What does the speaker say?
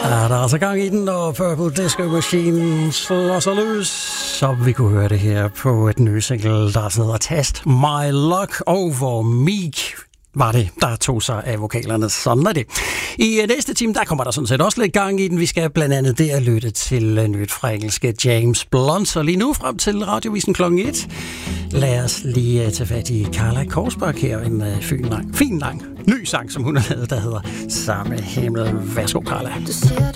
Der er altså gang i den, og Purple Disco Machine slår sig løs. Så vi kunne høre det her på et nye single, der hedder Test My Luck Over Meek. Var det, der tog sig af vokalerne. Sådan er det. I næste time, der kommer der sådan set også lidt gang i den. Vi skal blandt andet der lytte til nyt fra engelske James Blunt. Så lige nu frem til radiovisen klokken 1. Lad os lige tage fat i Carla Korsbak her. En fin lang ny sang, som hun har lavet, der hedder Samme Himmel. Værsgo, Carla.